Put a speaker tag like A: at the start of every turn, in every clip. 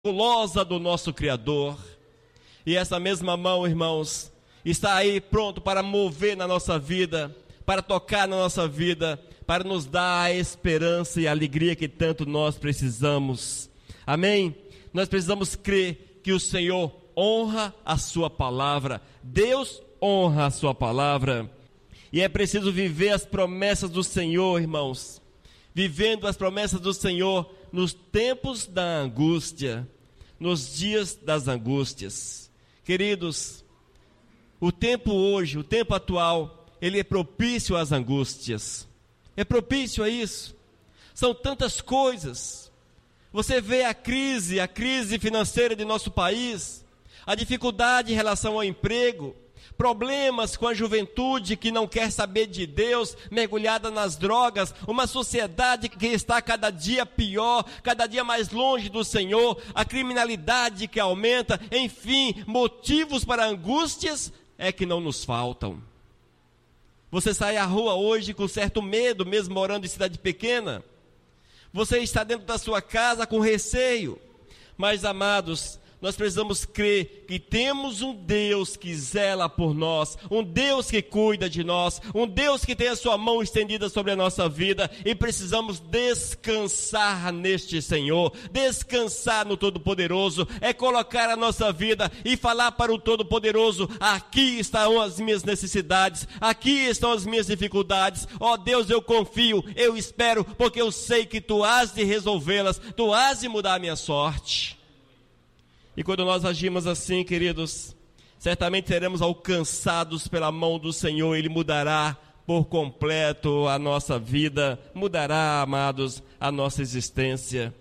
A: miraculosa do nosso Criador. E essa mesma mão, irmãos, está aí pronto para mover na nossa vida, para tocar na nossa vida, para nos dar a esperança e a alegria que tanto nós precisamos. Amém? Nós precisamos crer que o Senhor honra a sua palavra. Deus honra a sua palavra. E é preciso viver as promessas do Senhor, irmãos. Vivendo as promessas do Senhor nos tempos da angústia, nos dias das angústias. Queridos, o tempo hoje, o tempo atual, ele é propício às angústias. É propício a isso. São tantas coisas. Você vê a crise financeira de nosso país, a dificuldade em relação ao emprego, problemas com a juventude que não quer saber de Deus, mergulhada nas drogas, uma sociedade que está cada dia pior, cada dia mais longe do Senhor, a criminalidade que aumenta, enfim, motivos para angústias é que não nos faltam. Você sai à rua hoje com certo medo, mesmo morando em cidade pequena. Você está dentro da sua casa com receio. Mas, amados, nós precisamos crer que temos um Deus que zela por nós, um Deus que cuida de nós, um Deus que tem a sua mão estendida sobre a nossa vida, e precisamos descansar neste Senhor, descansar no Todo-Poderoso, é colocar a nossa vida e falar para o Todo-Poderoso: aqui estão as minhas necessidades, aqui estão as minhas dificuldades, ó Deus, eu confio, eu espero, porque eu sei que Tu hás de resolvê-las, Tu hás de mudar a minha sorte. E quando nós agimos assim, queridos, certamente seremos alcançados pela mão do Senhor. Ele mudará por completo a nossa vida, mudará, amados, a nossa existência.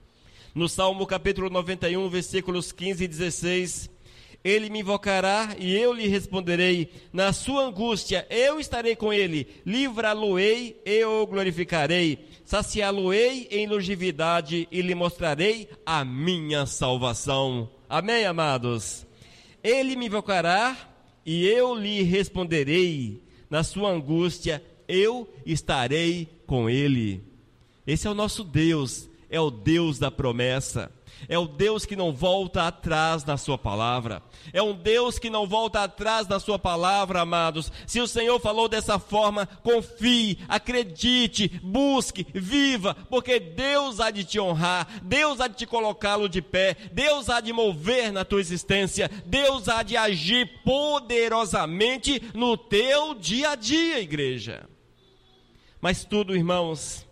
A: No Salmo capítulo 91, versículos 15 e 16, Ele me invocará e eu lhe responderei, na sua angústia eu estarei com ele, livrá-lo-ei e o glorificarei, saciá-lo-ei em longevidade e lhe mostrarei a minha salvação. Amém, amados? Ele me invocará e eu lhe responderei, na sua angústia eu estarei com ele. Esse é o nosso Deus, é o Deus da promessa. É o Deus que não volta atrás na sua palavra. É um Deus que não volta atrás na sua palavra, amados. Se o Senhor falou dessa forma, confie, acredite, busque, viva, porque Deus há de te honrar, Deus há de te colocá-lo de pé, Deus há de mover na tua existência, Deus há de agir poderosamente no teu dia a dia, igreja. Mas tudo, irmãos,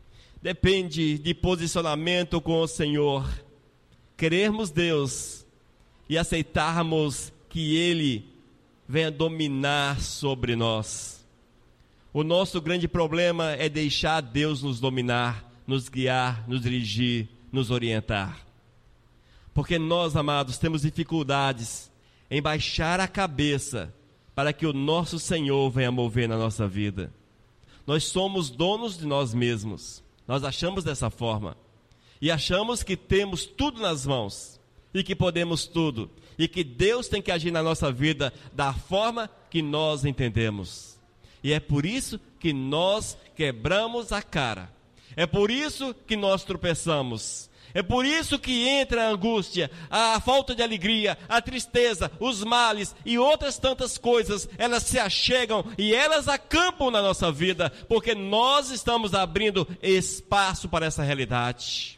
A: depende de posicionamento com o Senhor. Querermos Deus e aceitarmos que Ele venha dominar sobre nós. O nosso grande problema é deixar Deus nos dominar, nos guiar, nos dirigir, nos orientar. Porque nós, amados, temos dificuldades em baixar a cabeça para que o nosso Senhor venha mover na nossa vida. Nós somos donos de nós mesmos. Nós achamos dessa forma. E achamos que temos tudo nas mãos. E que podemos tudo. E que Deus tem que agir na nossa vida da forma que nós entendemos. E é por isso que nós quebramos a cara. É por isso que nós tropeçamos. É por isso que entra a angústia, a falta de alegria, a tristeza, os males e outras tantas coisas. Elas se achegam e elas acampam na nossa vida, porque nós estamos abrindo espaço para essa realidade.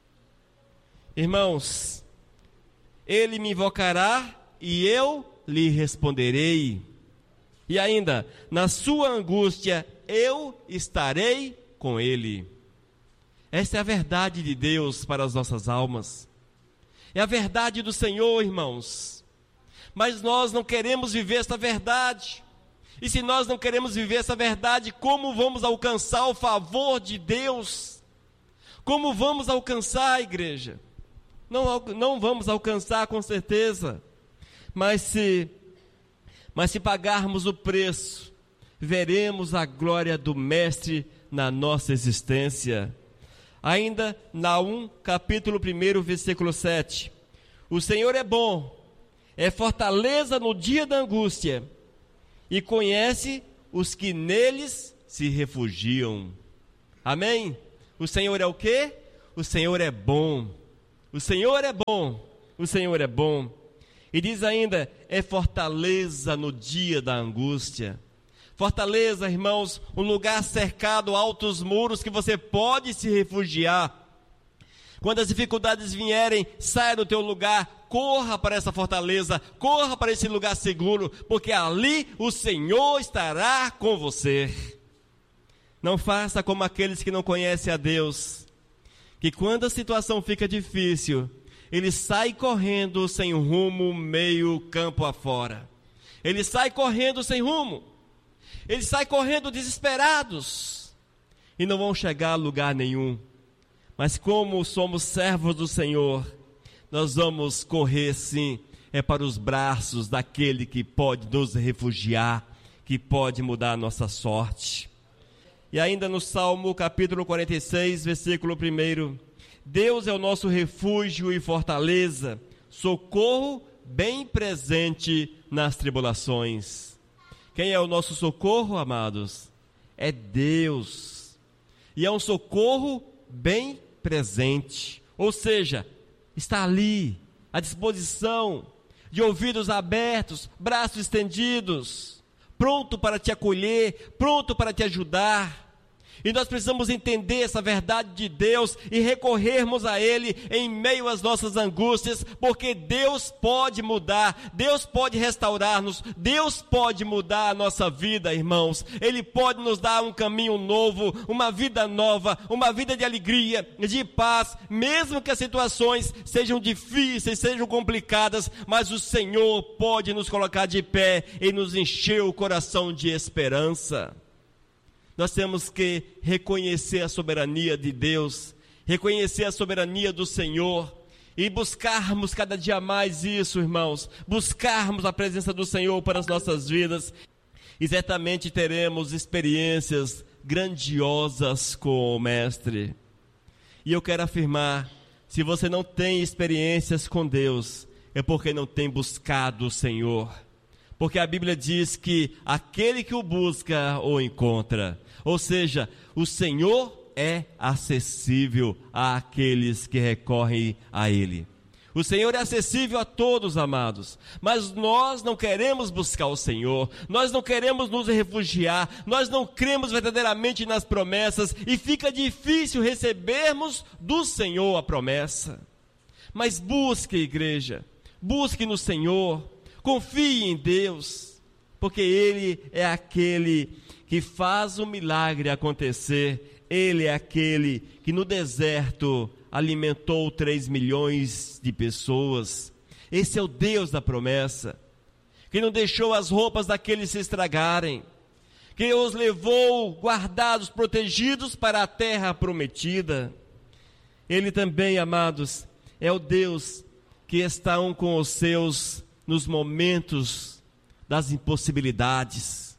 A: Irmãos, Ele me invocará e eu lhe responderei. E ainda, na sua angústia eu estarei com Ele. Essa é a verdade de Deus para as nossas almas. É a verdade do Senhor, irmãos. Mas nós não queremos viver essa verdade. E se nós não queremos viver essa verdade, como vamos alcançar o favor de Deus? Como vamos alcançar, igreja? Não vamos alcançar com certeza. Mas se pagarmos o preço, veremos a glória do Mestre na nossa existência. Ainda, Naum, capítulo 1, versículo 7. O Senhor é bom, é fortaleza no dia da angústia, e conhece os que neles se refugiam. Amém? O Senhor é o quê? O Senhor é bom. O Senhor é bom, o Senhor é bom. E diz ainda, é fortaleza no dia da angústia. Fortaleza, irmãos, um lugar cercado, altos muros que você pode se refugiar. Quando as dificuldades vierem, saia do teu lugar, corra para essa fortaleza, corra para esse lugar seguro, porque ali o Senhor estará com você. Não faça como aqueles que não conhecem a Deus, que quando a situação fica difícil, ele sai correndo sem rumo, meio campo afora. Ele sai correndo sem rumo. Ele sai correndo desesperados. E não vão chegar a lugar nenhum. Mas como somos servos do Senhor, nós vamos correr sim, para os braços daquele que pode nos refugiar, que pode mudar a nossa sorte. E ainda no Salmo capítulo 46, versículo 1, Deus é o nosso refúgio e fortaleza, socorro bem presente nas tribulações. Quem é o nosso socorro, amados? É Deus. E é um socorro bem presente, ou seja, está ali, à disposição, de ouvidos abertos, braços estendidos, pronto para te acolher, pronto para te ajudar. E nós precisamos entender essa verdade de Deus e recorrermos a Ele em meio às nossas angústias, porque Deus pode mudar, Deus pode restaurar-nos, Deus pode mudar a nossa vida, irmãos. Ele pode nos dar um caminho novo, uma vida nova, uma vida de alegria, de paz, mesmo que as situações sejam difíceis, sejam complicadas, mas o Senhor pode nos colocar de pé e nos encher o coração de esperança. Nós temos que reconhecer a soberania de Deus, reconhecer a soberania do Senhor e buscarmos cada dia mais isso, irmãos, buscarmos a presença do Senhor para as nossas vidas e certamente teremos experiências grandiosas com o Mestre. E eu quero afirmar, se você não tem experiências com Deus, é porque não tem buscado o Senhor. Porque a Bíblia diz que aquele que o busca o encontra. Ou seja, o Senhor é acessível àqueles que recorrem a Ele. O Senhor é acessível a todos, amados. Mas nós não queremos buscar o Senhor. Nós não queremos nos refugiar. Nós não cremos verdadeiramente nas promessas. E fica difícil recebermos do Senhor a promessa. Mas busque, igreja. Busque no Senhor. Confie em Deus, porque Ele é aquele que faz o milagre acontecer. Ele é aquele que no deserto alimentou 3 milhões de pessoas. Esse é o Deus da promessa, que não deixou as roupas daqueles se estragarem, que os levou guardados, protegidos para a terra prometida. Ele também, amados, é o Deus que está com os seus nos momentos das impossibilidades.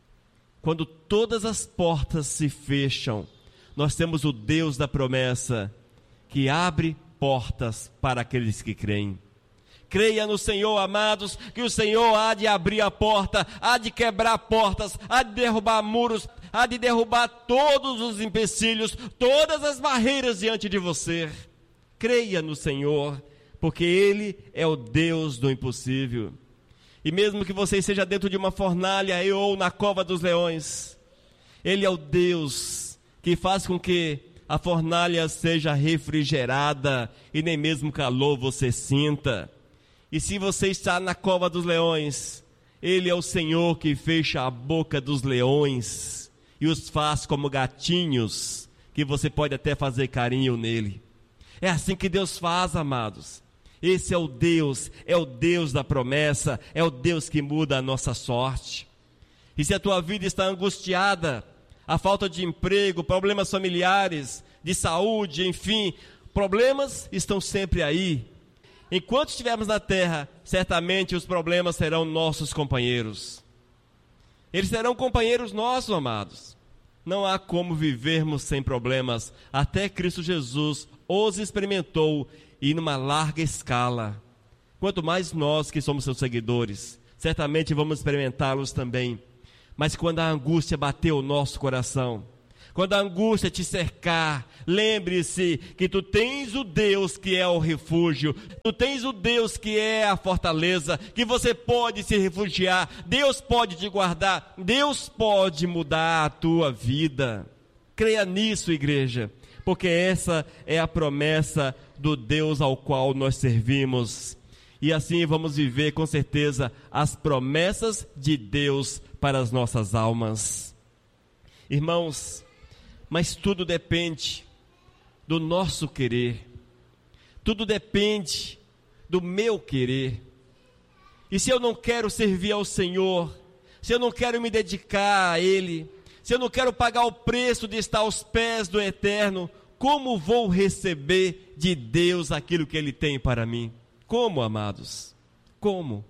A: Quando todas as portas se fecham, nós temos o Deus da promessa, que abre portas para aqueles que creem. Creia no Senhor, amados, que o Senhor há de abrir a porta, há de quebrar portas, há de derrubar muros, há de derrubar todos os empecilhos, todas as barreiras diante de você. Creia no Senhor, porque Ele é o Deus do impossível. E mesmo que você esteja dentro de uma fornalha ou na cova dos leões, Ele é o Deus que faz com que a fornalha seja refrigerada e nem mesmo calor você sinta. E se você está na cova dos leões, Ele é o Senhor que fecha a boca dos leões e os faz como gatinhos, que você pode até fazer carinho nele. É assim que Deus faz, amados. Esse é o Deus da promessa, é o Deus que muda a nossa sorte. E se a tua vida está angustiada, a falta de emprego, problemas familiares, de saúde, enfim, problemas estão sempre aí. Enquanto estivermos na terra, certamente os problemas serão nossos companheiros. Eles serão companheiros nossos, amados. Não há como vivermos sem problemas. Até Cristo Jesus os experimentou e numa larga escala. Quanto mais nós que somos seus seguidores, certamente vamos experimentá-los também. Mas quando a angústia bateu o nosso coração, Quando a angústia te cercar, lembre-se que tu tens o Deus que é o refúgio, tu tens o Deus que é a fortaleza, que você pode se refugiar, Deus pode te guardar, Deus pode mudar a tua vida. Creia nisso, igreja, porque essa é a promessa do Deus ao qual nós servimos. E assim vamos viver com certeza as promessas de Deus para as nossas almas. Irmãos, mas tudo depende do nosso querer, tudo depende do meu querer. E se eu não quero servir ao Senhor, se eu não quero me dedicar a Ele, se eu não quero pagar o preço de estar aos pés do Eterno, como vou receber de Deus aquilo que Ele tem para mim? Como, amados? Como?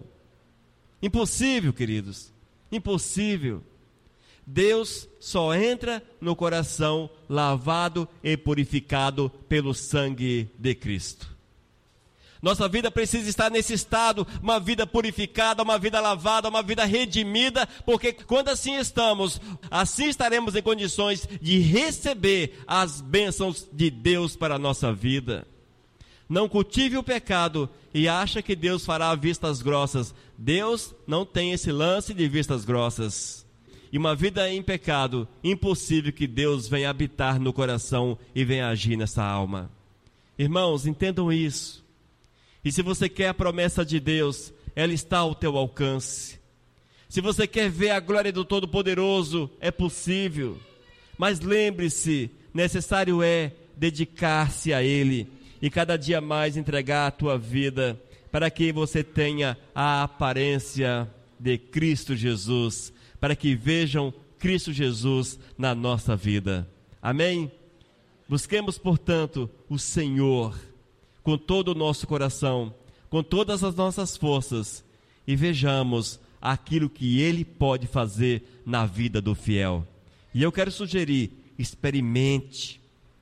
A: Impossível, queridos, impossível. Deus só entra no coração lavado e purificado pelo sangue de Cristo. Nossa vida precisa estar nesse estado, uma vida purificada, uma vida lavada, uma vida redimida, porque quando assim estamos, assim estaremos em condições de receber as bênçãos de Deus para a nossa vida. Não cultive o pecado e acha que Deus fará vistas grossas. Deus não tem esse lance de vistas grossas. E uma vida em pecado, impossível que Deus venha habitar no coração e venha agir nessa alma. Irmãos, entendam isso. E se você quer a promessa de Deus, ela está ao teu alcance. Se você quer ver a glória do Todo-Poderoso, é possível. Mas lembre-se, necessário é dedicar-se a Ele e cada dia mais entregar a tua vida para que você tenha a aparência de Cristo Jesus, para que vejam Cristo Jesus na nossa vida. Amém? Busquemos, portanto, o Senhor com todo o nosso coração, com todas as nossas forças, e vejamos aquilo que Ele pode fazer na vida do fiel. E eu quero sugerir, experimente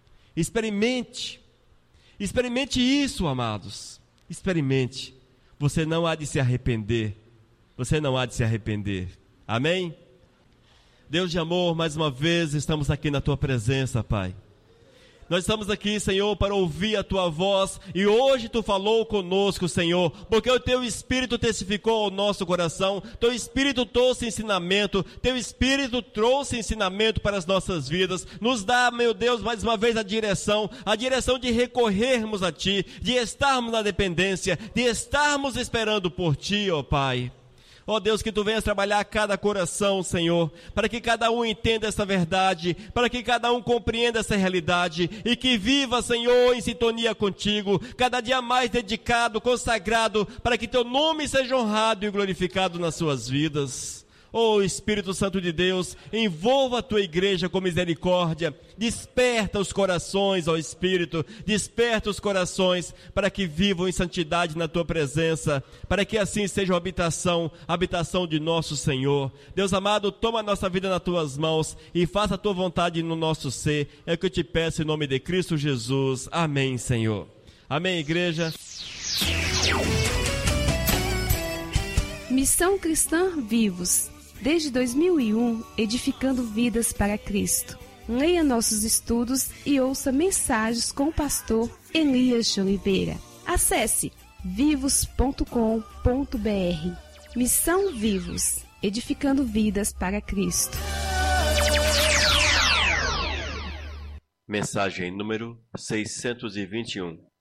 A: isso, amados, experimente, você não há de se arrepender, amém? Deus de amor, mais uma vez estamos aqui na Tua presença, Pai. Nós estamos aqui, Senhor, para ouvir a Tua voz, e hoje Tu falou conosco, Senhor, porque o Teu Espírito testificou ao nosso coração, Teu Espírito trouxe ensinamento, Teu Espírito trouxe ensinamento para as nossas vidas. Nos dá, meu Deus, mais uma vez a direção de recorrermos a Ti, de estarmos na dependência, de estarmos esperando por Ti, ó Pai. Ó Deus, que Tu venhas trabalhar cada coração, Senhor, para que cada um entenda essa verdade, para que cada um compreenda essa realidade e que viva, Senhor, em sintonia contigo, cada dia mais dedicado, consagrado, para que Teu nome seja honrado e glorificado nas suas vidas. Ó Espírito Santo de Deus, envolva a Tua igreja com misericórdia, desperta os corações, ó Espírito, desperta os corações para que vivam em santidade na Tua presença, para que assim seja a habitação de nosso Senhor. Deus amado, toma a nossa vida nas Tuas mãos e faça a Tua vontade no nosso ser, é o que eu te peço em nome de Cristo Jesus. Amém, Senhor. Amém, igreja.
B: Missão Cristã Vivos. Desde 2001, edificando vidas para Cristo. Leia nossos estudos e ouça mensagens com o pastor Elias de Oliveira. Acesse vivos.com.br. Missão Vivos, edificando vidas para Cristo.
A: Mensagem número 621.